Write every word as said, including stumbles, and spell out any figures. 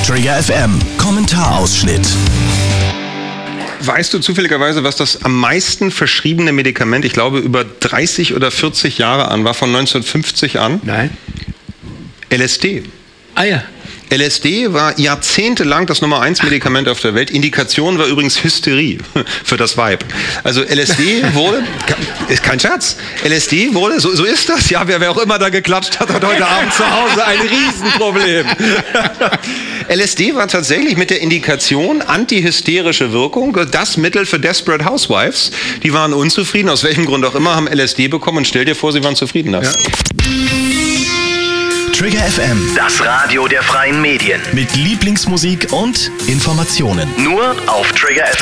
Trigger F M, Kommentarausschnitt. Weißt du zufälligerweise, was das am meisten verschriebene Medikament, ich glaube über dreißig oder vierzig Jahre an, war von neunzehnhundertfünfzig an? Nein. L S D. Ah ja. L S D war jahrzehntelang das Nummer eins Medikament auf der Welt. Indikation war übrigens Hysterie für das Weib. Also L S D wurde, ist kein Scherz, L S D wurde, so, so ist das. Ja, wer, wer auch immer da geklatscht hat, hat heute Abend zu Hause ein Riesenproblem. L S D war tatsächlich mit der Indikation antihysterische Wirkung das Mittel für Desperate Housewives. Die waren unzufrieden, aus welchem Grund auch immer, haben L S D bekommen und stell dir vor, sie waren zufrieden. Ja. Trigger F M, Das Radio der freien Medien. mit Lieblingsmusik und Informationen. Nur auf Trigger F M.